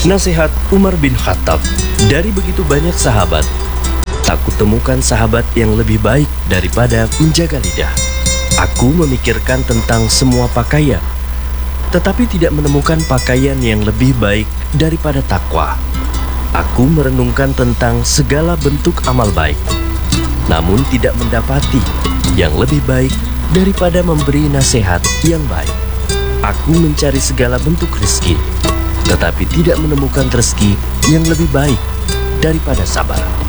Nasihat Umar bin Khattab. Dari begitu banyak sahabat, tak kutemukan sahabat yang lebih baik daripada menjaga lidah. Aku memikirkan tentang semua pakaian, tetapi tidak menemukan pakaian yang lebih baik daripada takwa. Aku merenungkan tentang segala bentuk amal baik, namun tidak mendapati yang lebih baik daripada memberi nasihat yang baik. Aku mencari segala bentuk rezeki, tetapi tidak menemukan rezeki yang lebih baik daripada sabar.